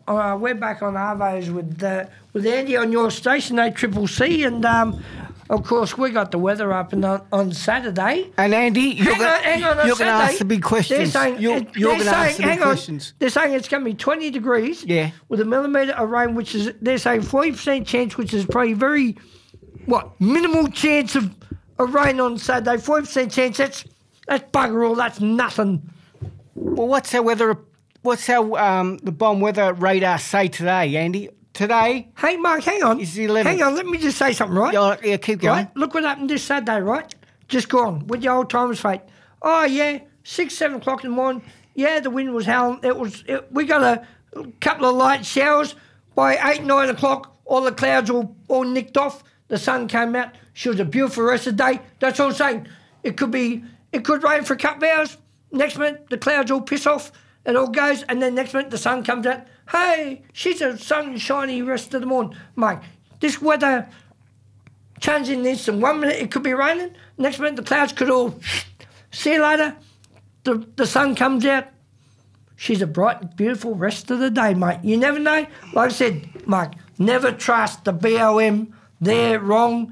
we're back on Arvos with Andy on your station, ACCC, and of course we got the weather up on Saturday. And Andy, you're going to ask the big questions. You're going to ask the big questions. They're saying it's going to be 20 degrees with a millimetre of rain, which is, they're saying 40% chance, which is probably very, minimal chance of rain on Saturday. 40% chance, that's bugger all, that's nothing. Well, what's our weather? What's our the bomb weather radar say today, Andy? Today? Hey, Mark, hang on. It's the 11th. Hang on, let me just say something, right? Yeah, keep going. Right? Look what happened this Saturday, right? Just gone, with the old timers fate. Oh, yeah, 6, 7 o'clock in the morning. Yeah, the wind was howling. We got a couple of light showers. By 8, 9 o'clock, all the clouds all nicked off. The sun came out. She was a beautiful rest of the day. That's all I'm saying. It could rain for a couple of hours. Next minute, the clouds all piss off. It all goes, and then next minute the sun comes out. Hey, she's a sunshiny rest of the morning. Mate, this weather changing this, and 1 minute it could be raining, next minute the clouds could all see you later. The sun comes out. She's a bright, beautiful rest of the day, mate. You never know. Like I said, Mike, never trust the BOM. They're wrong.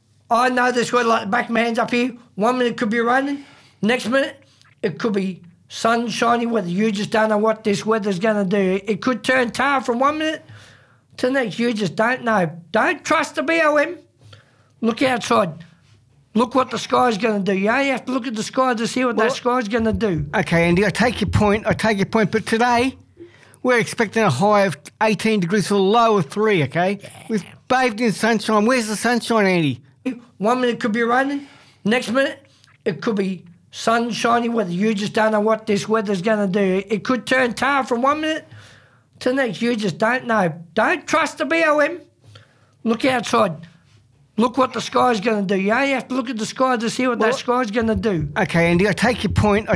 I know this weather like the back of my hands up here. 1 minute it could be raining, next minute it could be sunshiny weather. You just don't know what this weather's going to do. It could turn tar from 1 minute to the next. You just don't know. Don't trust the BOM. Look outside. Look what the sky's going to do. You only have to look at the sky to see what that sky's going to do. Okay, Andy, I take your point. But today we're expecting a high of 18 degrees for a low of 3, okay? Yeah. We've bathed in sunshine. Where's the sunshine, Andy? 1 minute it could be raining. Next minute it could be sunshiny weather. You just don't know what this weather's going to do. It could turn tar from 1 minute to the next. You just don't know. Don't trust the BOM. Look outside. Look what the sky's going to do. You only have to look at the sky to see what that sky's going to do. Okay, Andy, I take your point.